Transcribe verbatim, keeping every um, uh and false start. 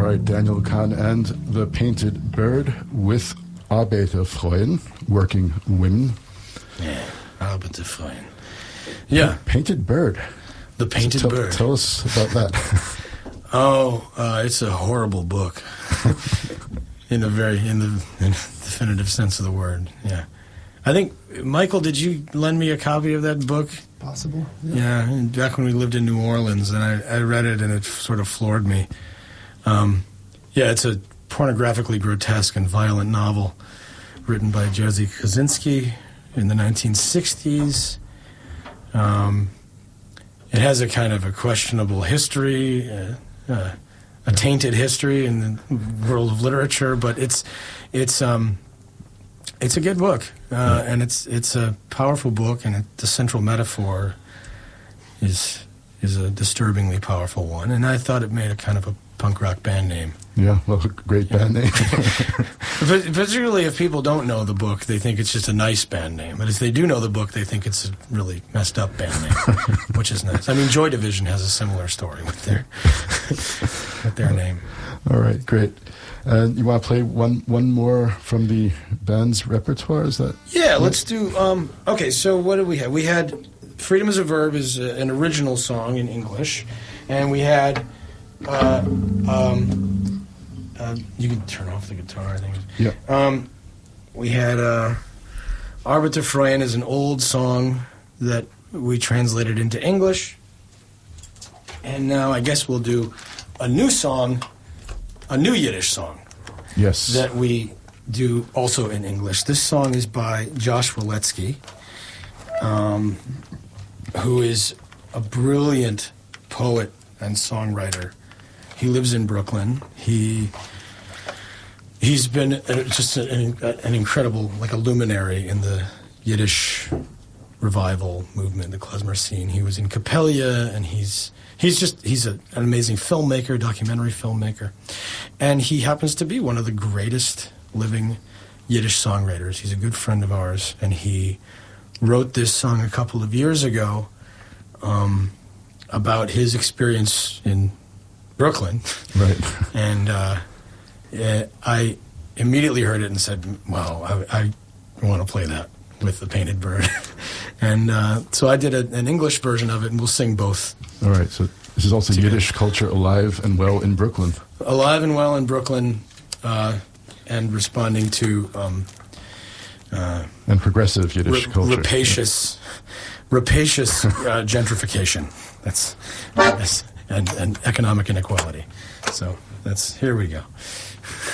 right, Daniel Kahn and the Painted Bird with Arbeiterfrauen, working women. Yeah, Arbeiterfrauen. Yeah. Painted Bird. The Painted so tell, Bird. Tell us about that. oh, uh, it's a horrible book. in the very, in the in definitive sense of the word, yeah. I think, Michael, did you lend me a copy of that book? Possible. Yeah, yeah, back when we lived in New Orleans, and I, I read it, and it sort of floored me. Um, yeah, it's a pornographically grotesque and violent novel written by Jerzy Kosinski in the nineteen sixties. Um, it has a kind of a questionable history, uh, uh, a tainted history in the world of literature, but it's it's um, it's a good book, uh, and it's it's a powerful book, and it, the central metaphor is is a disturbingly powerful one, and I thought it made a kind of a punk rock band name. Yeah, well, great band name. But particularly if people don't know the book, they think it's just a nice band name. But if they do know the book, they think it's a really messed up band name, which is nice. I mean, Joy Division has a similar story with their with their name. All right, great. And uh, you want to play one one more from the band's repertoire? Is that? Yeah, let's do. Um, okay, so what did we have? We had "Freedom is a Verb" is a, an original song in English, and we had. Uh, um, uh, you can turn off the guitar, I think. Yeah. Um, we had uh, Arbeiterfrauen is an old song that we translated into English. And now I guess we'll do a new song, a new Yiddish song. Yes. That we do also in English. This song is by Josh Waletsky, um, who is a brilliant poet and songwriter. He lives in Brooklyn. He he's been a, just an, an incredible, like a luminary in the Yiddish revival movement, the klezmer scene. He was in Capella, and he's he's just he's a, an amazing filmmaker, documentary filmmaker, and he happens to be one of the greatest living Yiddish songwriters. He's a good friend of ours, and he wrote this song a couple of years ago um, about his experience in Brooklyn. Right. And uh, I immediately heard it and said, well, I, I want to play that with the Painted Bird. and uh, so I did a, an English version of it, and we'll sing both. All right, so this is also together. Yiddish culture alive and well in Brooklyn. Alive and well in Brooklyn, uh, and responding to... Um, uh, and progressive Yiddish ra- culture. Rapacious, yeah. rapacious uh, gentrification. That's... that's And, and economic inequality. So that's here we go.